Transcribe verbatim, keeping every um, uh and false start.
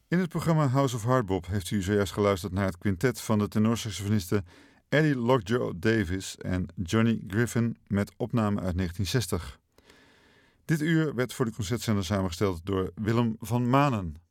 In het programma House of Hardbop heeft u zojuist geluisterd naar het quintet van de tenorsaxofonisten Eddie Lockjaw Davis en Johnny Griffin met opname uit negentien zestig. Dit uur werd voor de concertzender samengesteld door Willem van Manen.